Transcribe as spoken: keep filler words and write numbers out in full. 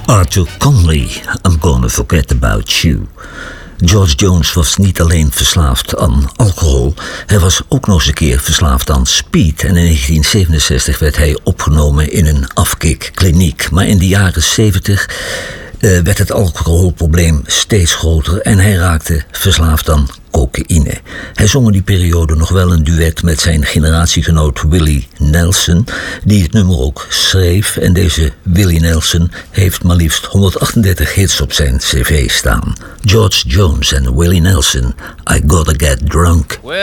Arthur Conley, I'm Gonna Forget About You. George Jones was niet alleen verslaafd aan alcohol, hij was ook nog eens een keer verslaafd aan speed. En in negentien zevenenzestig werd hij opgenomen in een afkikkliniek. Maar in de jaren zeventig uh, werd het alcoholprobleem steeds groter en hij raakte verslaafd aan cocaïne. Hij zong in die periode nog wel een duet met zijn generatiegenoot Willie Nelson, die het nummer ook schreef. En deze Willie Nelson heeft maar liefst honderdachtendertig hits op zijn cv staan. George Jones en Willie Nelson, I Gotta Get Drunk. Well,